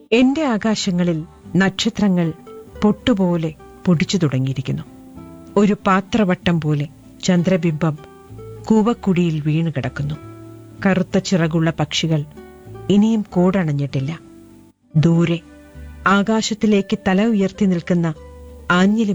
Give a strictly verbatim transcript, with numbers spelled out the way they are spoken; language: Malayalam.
എന്റെ ആകാശങ്ങളിൽ നക്ഷത്രങ്ങൾ പൊട്ടുപോലെ പൊടിച്ചു തുടങ്ങിയിരിക്കുന്നു. ഒരു പാത്രവട്ടം പോലെ ചന്ദ്രബിംബം കൂവക്കുടിയിൽ വീണു കിടക്കുന്നു. കറുത്ത ചിറകുള്ള പക്ഷികൾ ഇനിയും കൂടണഞ്ഞിട്ടില്ല. ദൂരെ ആകാശത്തിലേക്ക് തല ഉയർത്തി നിൽക്കുന്ന ആഞ്ഞിലി